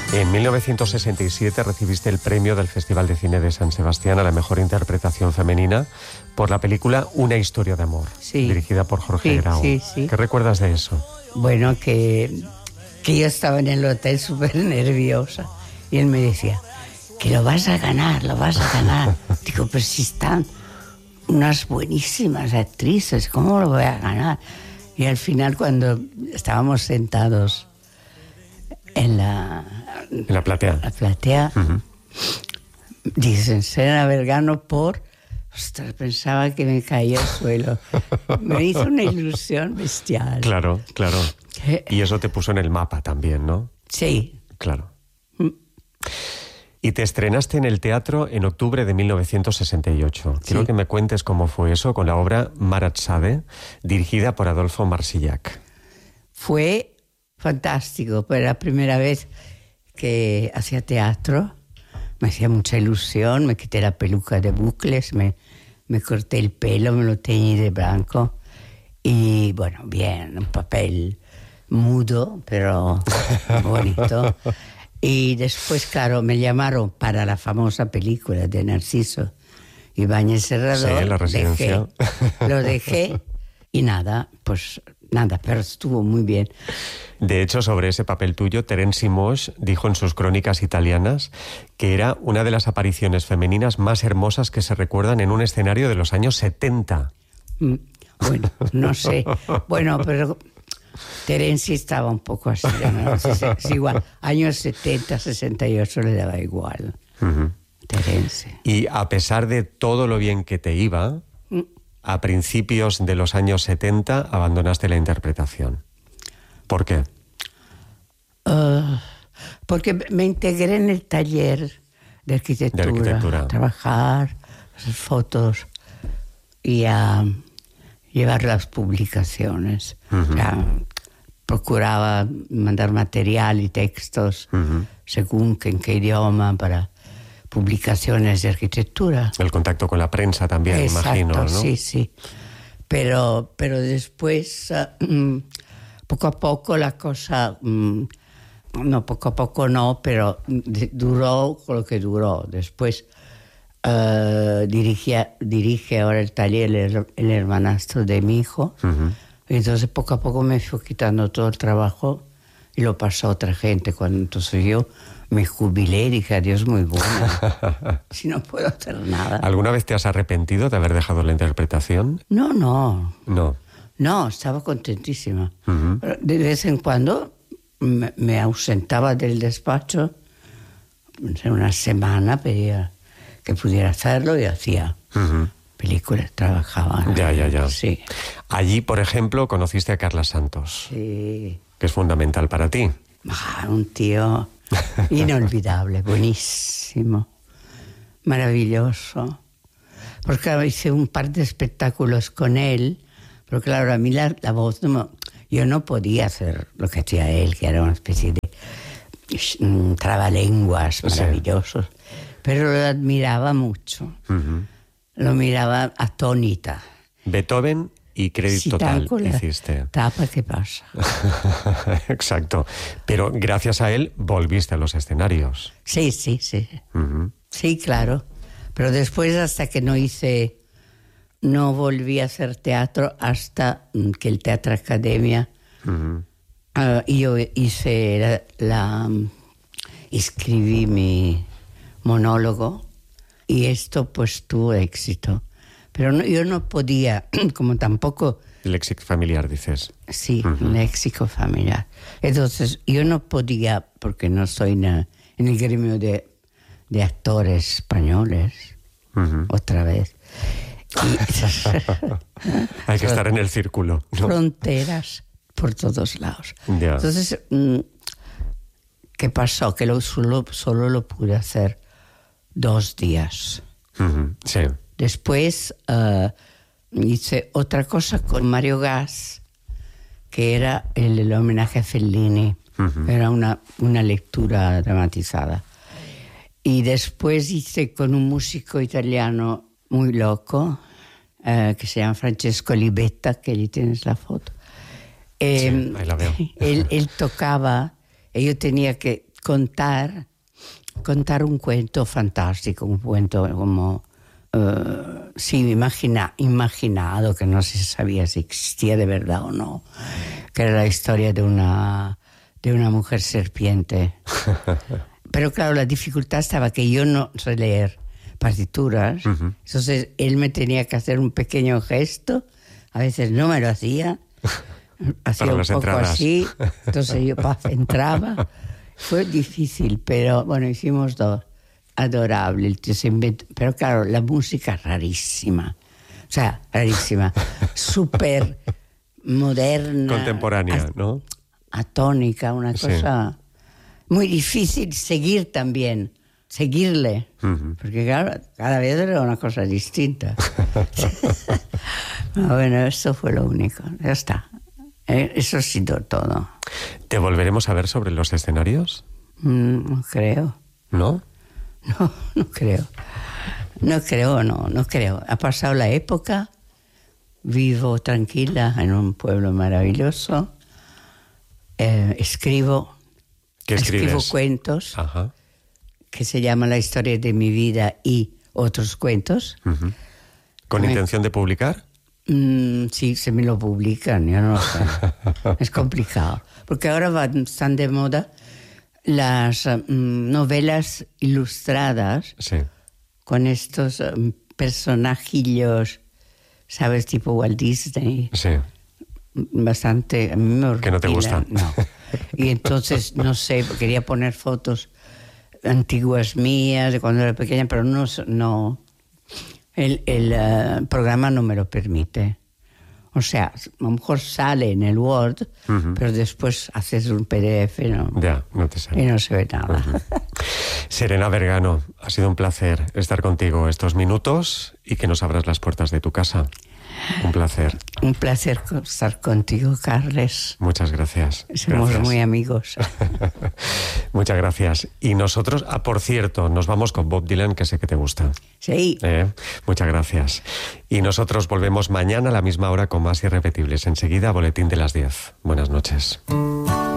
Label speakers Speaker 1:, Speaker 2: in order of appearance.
Speaker 1: En 1967 recibiste el premio del Festival de Cine de San Sebastián a la mejor interpretación femenina por la película Una historia de amor,
Speaker 2: sí,
Speaker 1: dirigida por Jorge Grau.
Speaker 2: Sí, sí.
Speaker 1: ¿Qué recuerdas de eso?
Speaker 2: Bueno, que yo estaba en el hotel súper nerviosa y él me decía, que lo vas a ganar, lo vas a ganar. Digo, pero si están unas buenísimas actrices, ¿cómo lo voy a ganar? Y al final, cuando estábamos sentados en la platea, dicen, Serena Vergano por... Ostras, pensaba que me caía al suelo. Me hizo una ilusión bestial.
Speaker 1: Claro, claro. Y eso te puso en el mapa también, ¿no?
Speaker 2: Sí.
Speaker 1: Claro. Y te estrenaste en el teatro en octubre de 1968. Sí. Quiero que me cuentes cómo fue eso con la obra Maratzade, dirigida por Adolfo Marsillac.
Speaker 2: Fue fantástico. Fue la primera vez que hacía teatro. Me hacía mucha ilusión. Me quité la peluca de bucles, me corté el pelo, me lo teñí de blanco. Y bueno, bien, un papel mudo, pero bonito. Y después, claro, me llamaron para la famosa película de Narciso Ibáñez Serrador.
Speaker 1: Sí, La Residencia.
Speaker 2: Lo dejé y nada, pero estuvo muy bien.
Speaker 1: De hecho, sobre ese papel tuyo, Terence Moix dijo en sus crónicas italianas que era una de las apariciones femeninas más hermosas que se recuerdan en un escenario de los años 70.
Speaker 2: Bueno, no sé. Bueno, pero Terence estaba un poco así, ¿no? Es igual. Años 70, 68 le daba igual. Terence.
Speaker 1: Y a pesar de todo lo bien que te iba, a principios de los años 70 abandonaste la interpretación. ¿Por qué?
Speaker 2: Porque me integré en el taller de arquitectura. A trabajar, hacer fotos y a llevar las publicaciones. O sea, procuraba mandar material y textos según en qué idioma para publicaciones de arquitectura.
Speaker 1: El contacto con la prensa también,
Speaker 2: exacto,
Speaker 1: imagino, ¿no?
Speaker 2: Sí. Pero después, poco a poco la cosa... no, poco a poco no, pero duró lo que duró. Después dirige ahora el taller el hermanastro de mi hijo. Entonces poco a poco me fue quitando todo el trabajo y lo pasó a otra gente. Entonces yo me jubilé y dije, adiós, muy bueno. Si no puedo hacer nada.
Speaker 1: ¿Alguna vez te has arrepentido de haber dejado la interpretación?
Speaker 2: No.
Speaker 1: No,
Speaker 2: estaba contentísima. De vez en cuando me ausentaba del despacho. Una semana pedía que pudiera hacerlo y hacía películas, trabajaba.
Speaker 1: Ya.
Speaker 2: Sí.
Speaker 1: Allí, por ejemplo, conociste a Carla Santos.
Speaker 2: Sí.
Speaker 1: Que es fundamental para ti.
Speaker 2: Un tío inolvidable, buenísimo, maravilloso. Porque hice un par de espectáculos con él, pero claro, a mí la voz yo no podía hacer lo que hacía él, que era una especie de trabalenguas maravillosos, pero lo admiraba mucho. Lo miraba atónita.
Speaker 1: Beethoven y Crédito Total hiciste.
Speaker 2: Tapa, ¿qué pasa?
Speaker 1: Exacto. Pero gracias a él volviste a los escenarios.
Speaker 2: Sí. Sí, claro. Pero después, hasta que no volví a hacer teatro hasta que el Teatro Academia y yo escribí mi monólogo y esto pues tuvo éxito. Pero yo no podía, como tampoco...
Speaker 1: Léxico familiar, dices.
Speaker 2: Sí, léxico familiar. Entonces, yo no podía, porque no estoy en el gremio de actores españoles, otra vez.
Speaker 1: Hay que estar en el círculo, ¿no?
Speaker 2: Fronteras por todos lados.
Speaker 1: Yeah.
Speaker 2: Entonces, ¿qué pasó? Que solo lo pude hacer 2 días.
Speaker 1: Sí.
Speaker 2: Después hice otra cosa con Mario Gas, que era el homenaje a Fellini. Era una lectura dramatizada. Y después hice con un músico italiano muy loco, que se llama Francesco Libetta, que allí tienes la foto.
Speaker 1: Sí, ahí la veo.
Speaker 2: Él tocaba, y yo tenía que contar un cuento fantástico, un cuento como imaginado, que no se sabía si existía de verdad o no, que era la historia de una mujer serpiente. Pero claro, la dificultad estaba que yo no sé leer partituras, entonces él me tenía que hacer un pequeño gesto, a veces no me lo hacía, hacía un poco entradas. Así, entonces yo entraba. Fue difícil, pero bueno, hicimos dos. Adorable, el tío se inventó, pero claro, la música rarísima, o sea, rarísima, súper moderna,
Speaker 1: contemporánea, ¿no?
Speaker 2: Atónica, una cosa muy difícil seguir también, seguirle, porque claro, cada vez era una cosa distinta. Bueno, eso fue lo único, ya está, eso ha sido todo.
Speaker 1: ¿Te volveremos a ver sobre los escenarios?
Speaker 2: No creo.
Speaker 1: ¿No?
Speaker 2: No creo. No creo. Ha pasado la época, vivo tranquila en un pueblo maravilloso, escribo cuentos.
Speaker 1: Ajá.
Speaker 2: Que se llama La historia de mi vida y otros cuentos.
Speaker 1: ¿Con intención de publicar?
Speaker 2: Sí, se me lo publican, yo no lo sé. Es complicado, porque ahora están de moda las novelas ilustradas, con estos personajillos, ¿sabes? Tipo Walt Disney.
Speaker 1: Sí.
Speaker 2: Bastante... A mí me
Speaker 1: que no te gustan.
Speaker 2: No. Y entonces, no sé, quería poner fotos antiguas mías de cuando era pequeña, pero no el programa no me lo permite. O sea, a lo mejor sale en el Word, pero después haces un PDF, ¿no?
Speaker 1: Ya, no te sale.
Speaker 2: Y no se ve nada.
Speaker 1: Serena Vergano, ha sido un placer estar contigo estos minutos y que nos abras las puertas de tu casa. Un placer.
Speaker 2: Un placer estar contigo, Carles.
Speaker 1: Muchas gracias.
Speaker 2: Somos muy amigos.
Speaker 1: Muchas gracias. Y nosotros, por cierto, nos vamos con Bob Dylan, que sé que te gusta.
Speaker 2: Sí.
Speaker 1: Muchas gracias. Y nosotros volvemos mañana a la misma hora con más irrepetibles. Enseguida, boletín de las 10. Buenas noches.